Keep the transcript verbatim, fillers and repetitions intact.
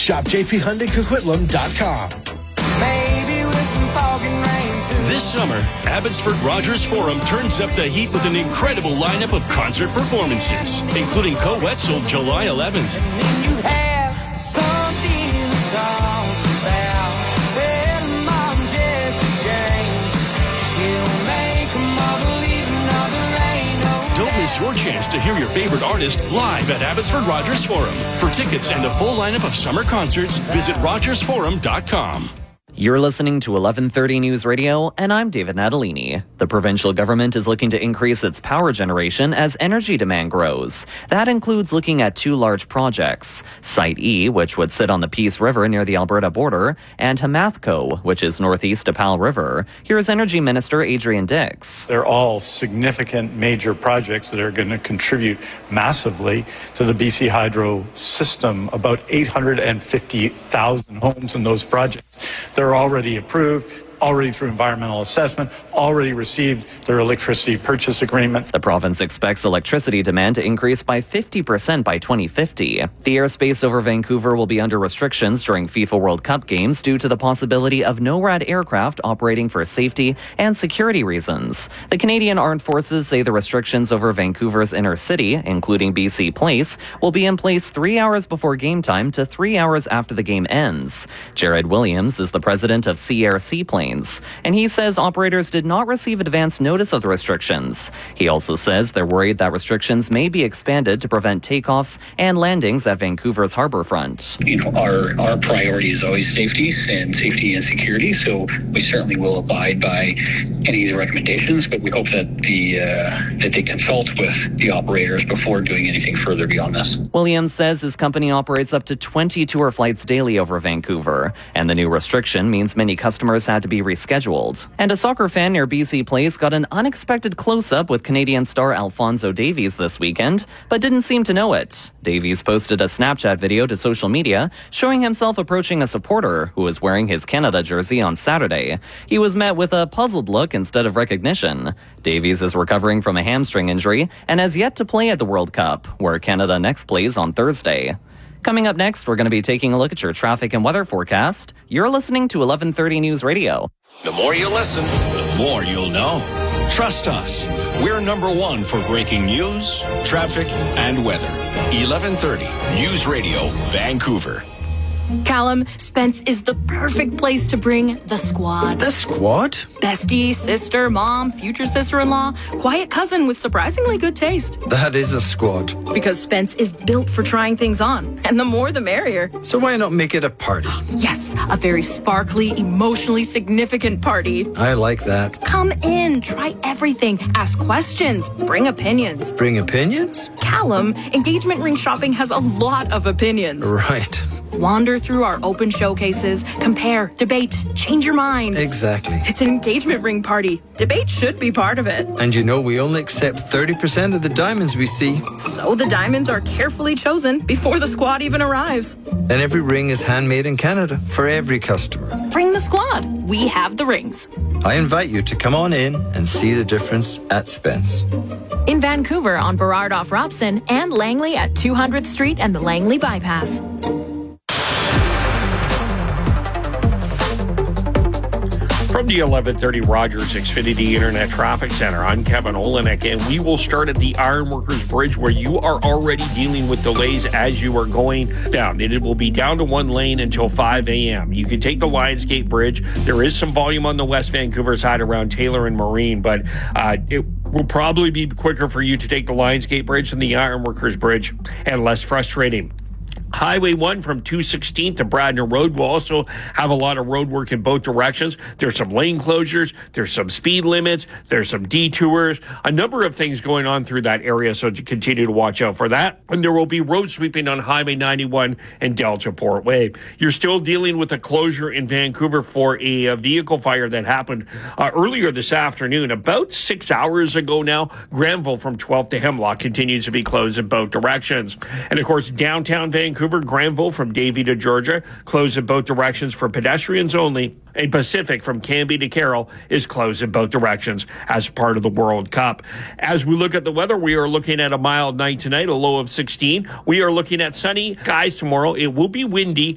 Shop j p hyundai coquitlam dot com. Maybe with some fog and rain too. This summer, Abbotsford Rogers Forum turns up the heat with an incredible lineup of concert performances, including Co-Wetzel July eleventh. And then you have something to talk about. Tell 'em I'm Jesse James. He'll make 'em all believe another ain't no Don't miss your chance to hear your favorite artist live at Abbotsford Rogers Forum. For tickets and a full lineup of summer concerts, visit rogers forum dot com. You're listening to eleven thirty News Radio, and I'm David Natalini. The provincial government is looking to increase its power generation as energy demand grows. That includes looking at two large projects, Site E, which would sit on the Peace River near the Alberta border, and Hamathco, which is northeast of Powell River. Here's Energy Minister Adrian Dix. They're all significant major projects that are going to contribute massively to the B C Hydro system, about eight hundred fifty thousand homes in those projects. They're already approved, already through environmental assessment, already received their electricity purchase agreement. The province expects electricity demand to increase by fifty percent by twenty fifty. The airspace over Vancouver will be under restrictions during FIFA World Cup games due to the possibility of NORAD aircraft operating for safety and security reasons. The Canadian Armed Forces say the restrictions over Vancouver's inner city, including B C Place, will be in place three hours before game time to three hours after the game ends. Jared Williams is the president of C Air Seaplanes, and he says operators did not receive advance notice of the restrictions. He also says they're worried that restrictions may be expanded to prevent takeoffs and landings at Vancouver's harborfront. You know, our, our priority is always safety and safety and security, so we certainly will abide by any of the recommendations, but we hope that the uh, that they consult with the operators before doing anything further beyond this. Williams says his company operates up to twenty tour flights daily over Vancouver, and the new restriction means many customers had to be rescheduled. And a soccer fan near B C Place got an unexpected close-up with Canadian star Alphonso Davies this weekend, but didn't seem to know it. Davies posted a Snapchat video to social media showing himself approaching a supporter who was wearing his Canada jersey on Saturday. He was met with a puzzled look instead of recognition. Davies is recovering from a hamstring injury and has yet to play at the World Cup, where Canada next plays on Thursday. Coming up next, we're going to be taking a look at your traffic and weather forecast. You're listening to eleven thirty News Radio. The more you listen, the more you'll know. Trust us. We're number one for breaking news, traffic, and weather. eleven thirty News Radio, Vancouver. Callum, Spence is the perfect place to bring the squad. The squad? Bestie, sister, mom, future sister-in-law, quiet cousin with surprisingly good taste. That is a squad. Because Spence is built for trying things on, and the more the merrier. So why not make it a party? Yes, a very sparkly, emotionally significant party. I like that. Come in, try everything, ask questions, bring opinions. Bring opinions? Callum, engagement ring shopping has a lot of opinions. Right. Wander through our open showcases, compare, debate, change your mind. Exactly. It's an engagement ring party. Debate should be part of it. And you know we only accept thirty percent of the diamonds we see. So the diamonds are carefully chosen before the squad even arrives. And every ring is handmade in Canada for every customer. Bring the squad. We have the rings. I invite you to come on in and see the difference at Spence. In Vancouver on Burrard off Robson and Langley at two hundredth Street and the Langley Bypass. From the eleven thirty Rogers Xfinity Internet Traffic Center, I'm Kevin Olenek, and we will start at the Ironworkers Bridge, where you are already dealing with delays as you are going down. It will be down to one lane until five a.m. You can take the Lionsgate Bridge. There is some volume on the West Vancouver side around Taylor and Marine, but uh, it will probably be quicker for you to take the Lionsgate Bridge than the Ironworkers Bridge, and less frustrating. Highway one from two sixteenth to Bradner Road will also have a lot of road work in both directions. There's some lane closures, there's some speed limits, there's some detours, a number of things going on through that area, so to continue to watch out for that. And there will be road sweeping on Highway ninety-one and Delta Port Way. You're still dealing with a closure in Vancouver for a, a vehicle fire that happened uh, earlier this afternoon, about six hours ago now. Granville from twelfth to Hemlock continues to be closed in both directions. And of course, downtown Vancouver, Granville from Davie to Georgia, closed in both directions for pedestrians only. And Pacific from Canby to Carroll is closed in both directions as part of the World Cup. As we look at the weather, we are looking at a mild night tonight, a low of sixteen. We are looking at sunny skies tomorrow. It will be windy.